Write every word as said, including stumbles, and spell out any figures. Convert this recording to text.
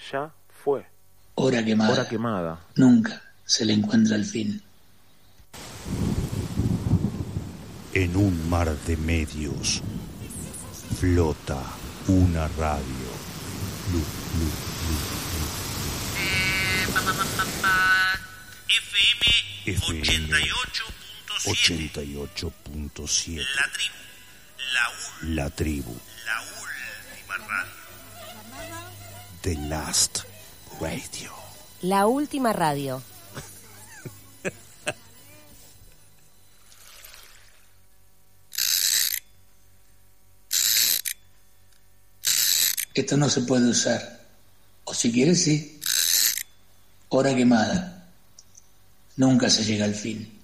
Ya fue. Hora quemada. Hora quemada. Nunca se le encuentra el fin. En un mar de medios flota una radio. Lu, lu, lu, lu. F M ochenta y ocho punto siete. ochenta y ocho punto siete. La tribu. La, ul- La tribu. la última radio. The Last Radio. La última radio. Esto no se puede usar. O si quieres, sí. Hora quemada. Nunca se llega al fin.